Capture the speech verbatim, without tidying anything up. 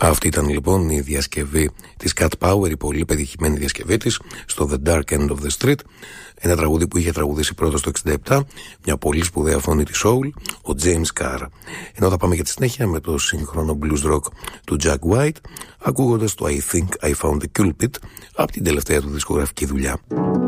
Αυτή ήταν λοιπόν η διασκευή της Cat Power, η πολύ πετυχημένη διασκευή της στο The Dark End of the Street, ένα τραγούδι που είχε τραγουδήσει πρώτο στο εξήντα επτά, μια πολύ σπουδαία φωνή της soul, ο James Carr. Ενώ θα πάμε για τη συνέχεια με το σύγχρονο blues rock του Jack White, ακούγοντας το I Think I Found the Culprit από την τελευταία του δισκογραφική δουλειά.